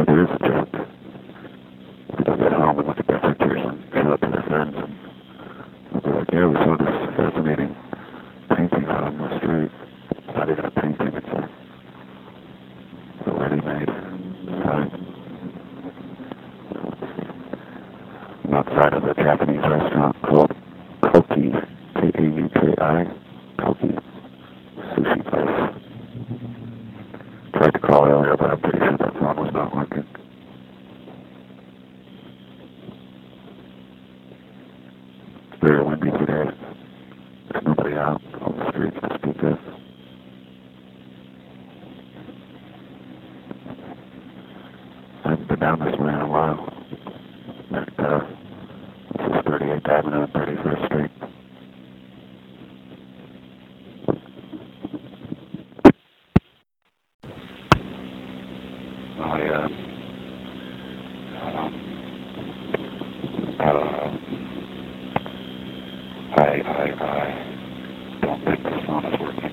it is a joke. They'll get home and look at their pictures and show it to their friends, and they'll be like, yeah, we saw this fascinating painting out on the street. It's not even a painting, it's a ready-made sign. I'm outside of a Japanese restaurant called Koki, K-A-U-K-I, Koki sushi place. Tried to call earlier, but I'm pretty sure that phone was not working. It's very windy today. There's nobody out on the streets to speak of. I haven't been down this way in a while. This is 38th Avenue and 31st Street. I don't know. I don't think the phone is working.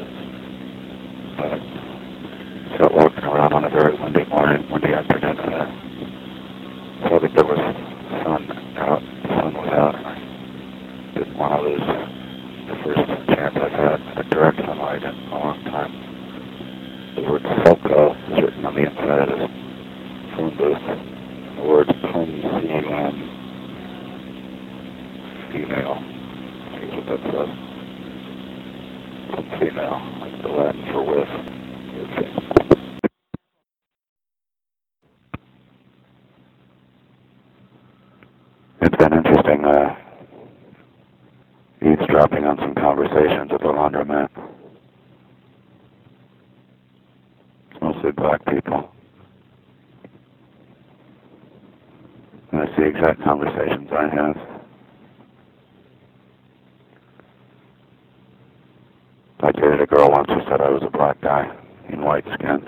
But so walking around on a very windy morning, windy afternoon, saw that there was sun out. The sun was out. I didn't want to lose the first chance I've had at direct sunlight in a long time. The word Selco is written on the inside of the phone booth. The word cum, female. Here's what that says. Cum female, like the Latin for with. It's been interesting eavesdropping on some conversations at the laundromat. It's mostly black people. And it's the exact conversations I have. I dated a girl once who said I was a black guy in white skin.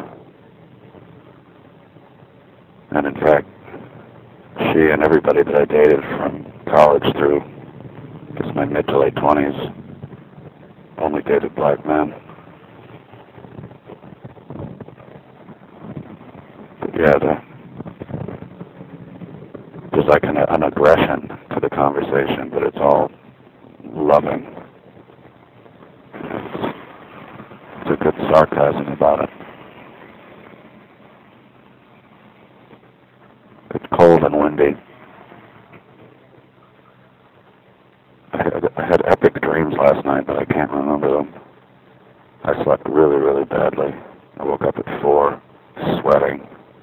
And in fact, she and everybody that I dated from college through just my mid to late 20s only dated black men. But yeah, there's like an aggression to the conversation, but it's all loving. It's a good sarcasm about it. It's cold and windy. I had epic dreams last night, but I can't remember them. I slept really, really badly. I woke up at 4, sweating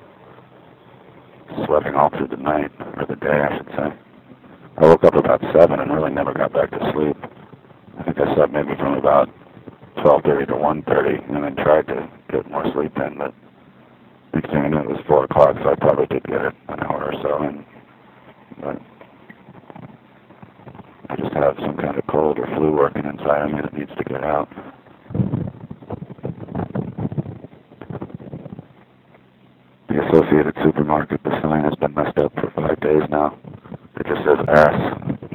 all through the night, or the day, I should say. I woke up about 7 and really never got back to sleep. I think I slept maybe from about 12:30 to 1:30, and then tried to get more sleep in, but next thing I knew it was 4 o'clock, so I probably did get it an hour or so in. But I just have some kind of cold or flu working inside of me that needs to get out. The Associated Supermarket, the sign has been messed up for 5 days now. It just says ass.